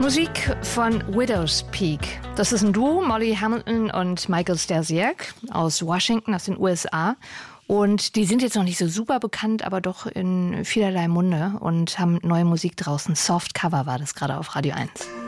Musik von Widow's Peak. Das ist ein Duo, Molly Hamilton und Michael Stasiak aus Washington, aus den USA. Und die sind jetzt noch nicht so super bekannt, aber doch in vielerlei Munde und haben neue Musik draußen. Soft Cover war das gerade auf Radio 1.